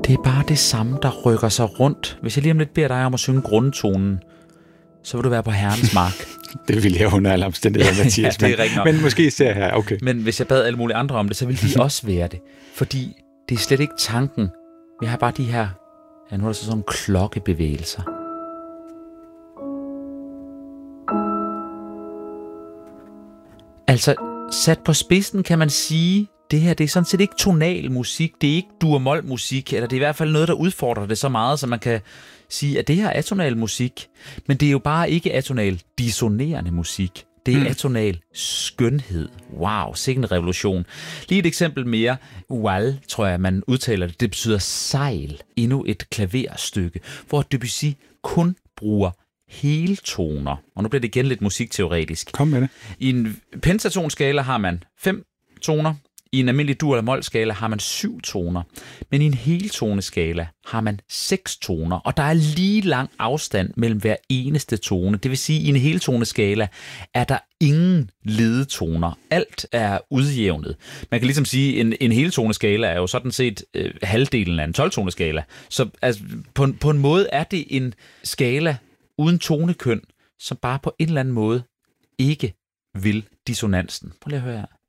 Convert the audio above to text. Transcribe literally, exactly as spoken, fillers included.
Det er bare det samme, der rykker sig rundt. Hvis jeg lige om lidt beder dig om at synge grundtonen, så vil du være på herrens mark. Det vil jeg under alle omstændigheder, Mathias. Ja, det er rigtigt nok. Men måske især her, okay. Men hvis jeg bad alle mulige andre om det, så ville de også være det. Fordi det er slet ikke tanken. Vi har bare de her, ja, nu er der så sådan nogle klokkebevægelser. Altså, sat på spidsen kan man sige, det her, det er sådan set ikke tonal musik, det er ikke dur-mol musik, eller det er i hvert fald noget, der udfordrer det så meget, så man kan sige, at det her er atonal musik, men det er jo bare ikke atonal dissonerende musik. Det er mm. atonal skønhed. Wow, sikke en revolution. Lige et eksempel mere. Wal, tror jeg, man udtaler det. Det betyder sejl. Endnu et klaverstykke, hvor Debussy kun bruger heltoner. Og nu bliver det igen lidt musikteoretisk. Kom med det. I en pentatonskala har man fem toner. I en almindelig dur- eller mol-skala har man syv toner, men i en heltoneskala har man seks toner, og der er lige lang afstand mellem hver eneste tone. Det vil sige, at i en heltoneskala er der ingen ledetoner. Alt er udjævnet. Man kan ligesom sige, at en, en heltoneskala er jo sådan set øh, halvdelen af en tolv-toneskala. Så altså, på, på en måde er det en skala uden tonekøn, som bare på en eller anden måde ikke vil dissonansen. Prøv lige at høre her.